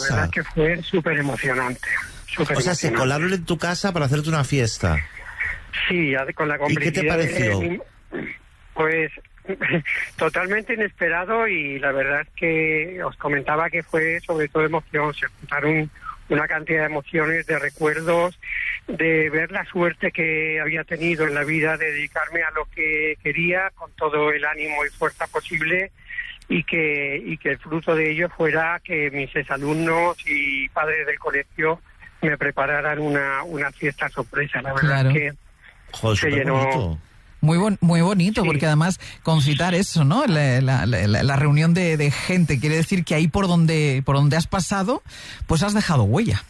La verdad que fue súper emocionante. O sea, se colaron en tu casa para hacerte una fiesta. Sí, con la complicidad. ¿Y qué te pareció? Pues totalmente inesperado, y la verdad es que os comentaba que fue sobre todo emoción. Se juntaron una cantidad de emociones, de recuerdos, de ver la suerte que había tenido en la vida, de dedicarme a lo que quería con todo el ánimo y fuerza posible, y que el fruto de ello fuera que mis exalumnos y padres del colegio me prepararan una fiesta sorpresa. La verdad es que se llenó. Bonito. Muy bonito, sí. Porque además concitar eso, ¿no? La reunión de gente, quiere decir que ahí por donde has pasado, pues has dejado huella.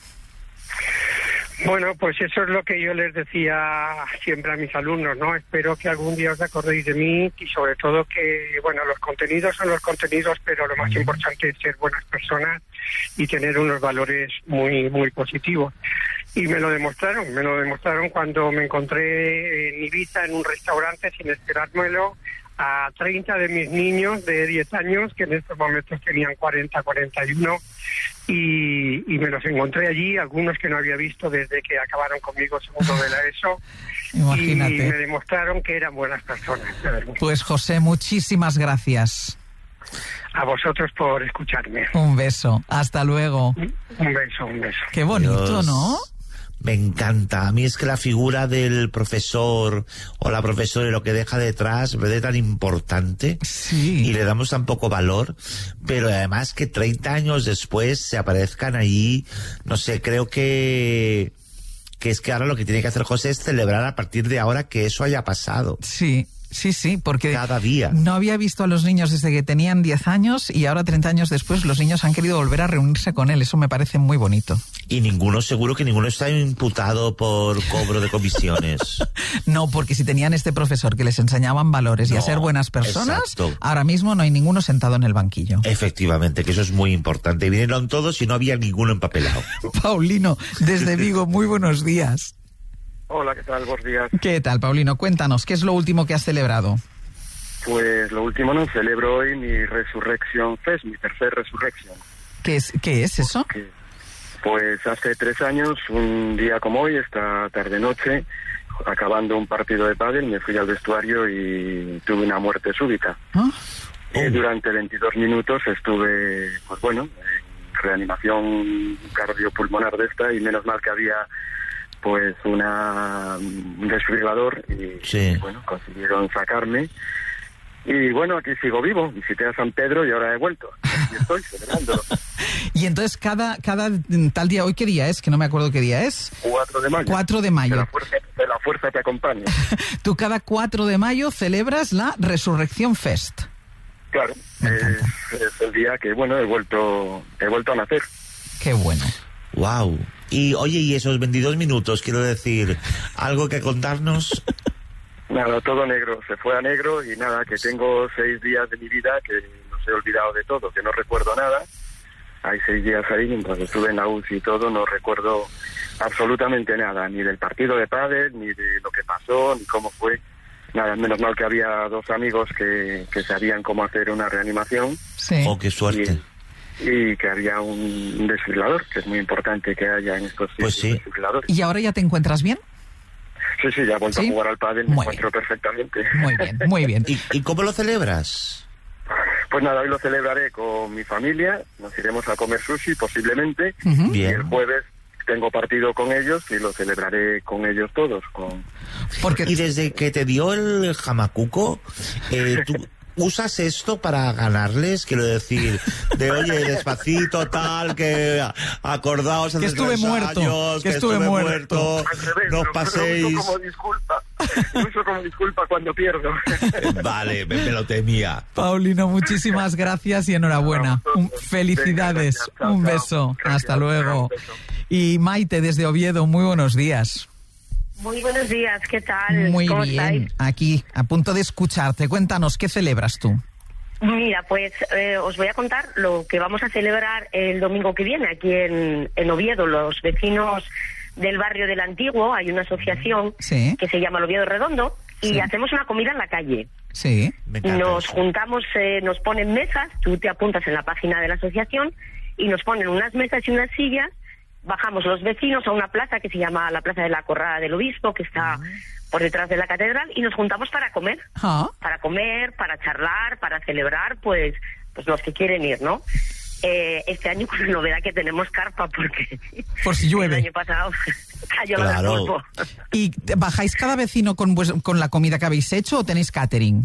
Bueno, pues eso es lo que yo les decía siempre a mis alumnos, ¿no? Espero que algún día os acordéis de mí, y sobre todo que, bueno, los contenidos son los contenidos, pero lo más importante es ser buenas personas y tener unos valores muy, muy positivos. Y me lo demostraron cuando me encontré en Ibiza en un restaurante sin esperármelo a 30 de mis niños de 10 años, que en estos momentos tenían 40, 41, y me los encontré allí, algunos que no había visto desde que acabaron conmigo segundo de la ESO. Imagínate. Y me demostraron que eran buenas personas. Pues José, muchísimas gracias. A vosotros por escucharme. Un beso, hasta luego. Un beso. Qué bonito, Dios. ¿No? Me encanta. A mí es que la figura del profesor o la profesora y lo que deja detrás me parece tan importante, sí. Y le damos tan poco valor, pero además que 30 años después se aparezcan ahí, no sé, creo que es que ahora lo que tiene que hacer José es celebrar a partir de ahora que eso haya pasado. Sí, porque cada día. No había visto a los niños desde que tenían 10 años y ahora 30 años después los niños han querido volver a reunirse con él. Eso me parece muy bonito. Y seguro que ninguno está imputado por cobro de comisiones. No, porque si tenían este profesor que les enseñaban valores y a ser buenas personas, exacto. Ahora mismo no hay ninguno sentado en el banquillo. Efectivamente, que eso es muy importante. Vinieron todos y no había ninguno empapelado. Paulino, desde Vigo, muy buenos días. Hola, ¿qué tal? Buenos días. ¿Qué tal, Paulino? Cuéntanos, ¿qué es lo último que has celebrado? Pues lo último, celebro hoy mi Resurrection Fest, mi tercer Resurrection. ¿Qué es eso? Pues hace 3 años, un día como hoy, esta tarde-noche, acabando un partido de pádel, me fui al vestuario y tuve una muerte súbita. Durante 22 minutos estuve, pues bueno, en reanimación cardiopulmonar de esta, y menos mal que había pues un desfibrilador y sí. Bueno, consiguieron sacarme y bueno, aquí sigo vivo. Visité a San Pedro y ahora he vuelto. Aquí estoy celebrándolo. Y entonces cada tal día, ¿hoy qué día es? Que no me acuerdo qué día es. 4 de mayo. 4 de mayo. De la fuerza te acompaña. Tú cada 4 de mayo celebras la Resurrección Fest. Claro, es el día que, bueno, he vuelto a nacer. Qué bueno. Wow. Y oye, y esos 22 minutos, quiero decir, ¿algo que contarnos? Nada, todo negro, se fue a negro, y nada, que tengo 6 días de mi vida que los he olvidado de todo, que no recuerdo nada. Hay 6 días ahí, mientras estuve en la UCI y todo, no recuerdo absolutamente nada, ni del partido de pádel, ni de lo que pasó, ni cómo fue. Nada, menos mal que había 2 amigos que sabían cómo hacer una reanimación. Sí. Oh, qué suerte. Y que había un desfibrilador, que es muy importante que haya en estos desfibriladores. ¿Y ahora ya te encuentras bien? Sí, ya he vuelto a jugar al pádel, me encuentro perfectamente. Muy bien. ¿Y cómo lo celebras? Pues nada, hoy lo celebraré con mi familia, nos iremos a comer sushi posiblemente, y el jueves tengo partido con ellos y lo celebraré con ellos todos. Y desde que te dio el jamacuco, tú ¿usas esto para ganarles? Quiero decir, de oye, despacito, tal, que acordaos hace 3 años, que estuve muerto, no os paséis. Uso como disculpa cuando pierdo. Vale, me lo temía. Paulino, muchísimas gracias y enhorabuena. Felicidades, chao, un beso, gracias, hasta luego. Y Maite, desde Oviedo, muy buenos días. Muy buenos días, ¿qué tal? Muy ¿Cómo bien, estáis? aquí, a punto de escucharte. Cuéntanos, ¿qué celebras tú? Mira, pues os voy a contar lo que vamos a celebrar el domingo que viene aquí en Oviedo. Los vecinos del barrio del Antiguo, hay una asociación que se llama el Oviedo Redondo, y hacemos una comida en la calle. Sí. Nos juntamos, nos ponen mesas, tú te apuntas en la página de la asociación y nos ponen unas mesas y unas sillas, bajamos los vecinos a una plaza que se llama la Plaza de la Corrada del Obispo, que está por detrás de la catedral, y nos juntamos para comer, para charlar, para celebrar, pues los que quieren ir, ¿no? Este año con la novedad que tenemos carpa, porque por si llueve. El año pasado cayó la polvo. ¿Y bajáis cada vecino con la comida que habéis hecho o tenéis catering?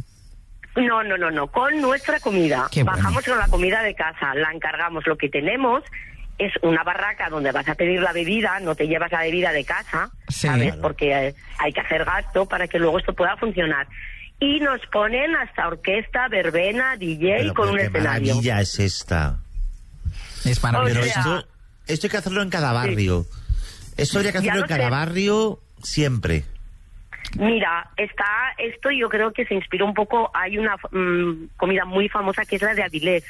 No, con nuestra comida. Bajamos con la comida de casa, la encargamos. Lo que tenemos es una barraca donde vas a pedir la bebida, no te llevas la bebida de casa, ¿sabes? Claro. Porque hay que hacer gasto para que luego esto pueda funcionar. Y nos ponen hasta orquesta, verbena, DJ con un escenario. ¿Qué maravilla es esta? Es maravilloso. Pero esto hay que hacerlo en cada barrio. Esto habría que hacerlo en cada barrio siempre. Mira, esto yo creo que se inspiró un poco. Hay una comida muy famosa que es la de Avilés.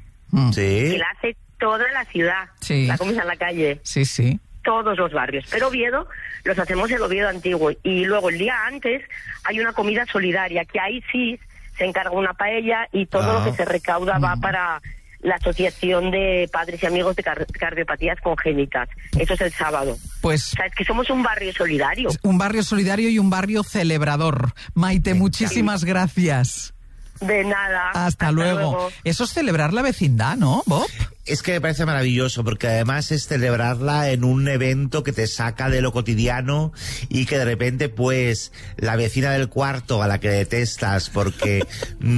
Que la hace toda la ciudad. La comes en la calle. Sí. Todos los barrios. Pero Oviedo, los hacemos en Oviedo antiguo. Y luego el día antes hay una comida solidaria, que ahí sí se encarga una paella y todo lo que se recauda va para la Asociación de Padres y Amigos de Cardiopatías Congénitas. Eso es el sábado. Pues, o sea, es que somos un barrio solidario. Un barrio solidario y un barrio celebrador. Maite, muchísimas gracias. De nada. Hasta luego. Eso es celebrar la vecindad, ¿no, Bob? Es que me parece maravilloso, porque además es celebrarla en un evento que te saca de lo cotidiano y que de repente, pues, la vecina del cuarto a la que detestas porque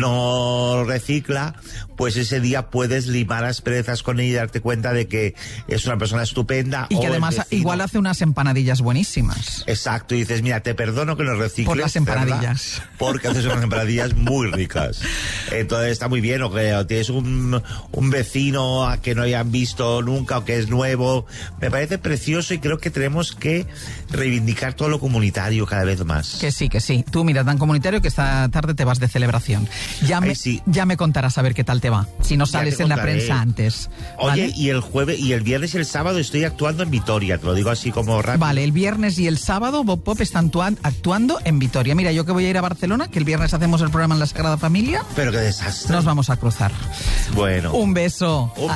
no recicla, pues ese día puedes limar asperezas con ella y darte cuenta de que es una persona estupenda. Y que además igual hace unas empanadillas buenísimas. Exacto, y dices, mira, te perdono que no recicles. Por las empanadillas. ¿Verdad? Porque haces unas empanadillas muy ricas. Entonces está muy bien, o que tienes un vecino que no hayan visto nunca o que es nuevo. Me parece precioso y creo que tenemos que reivindicar todo lo comunitario cada vez más. Que sí. Tú, mira, tan comunitario que esta tarde te vas de celebración. Ya me contarás a ver qué tal te va, si no sales en la prensa antes. ¿Vale? Oye, y el jueves, y el viernes y el sábado estoy actuando en Vitoria, te lo digo así como rápido. Vale, el viernes y el sábado Bob Pop están actuando en Vitoria. Mira, yo que voy a ir a Barcelona, que el viernes hacemos el programa en la Sagrada Familia. Pero qué desastre. Nos vamos a cruzar. Bueno. Un beso.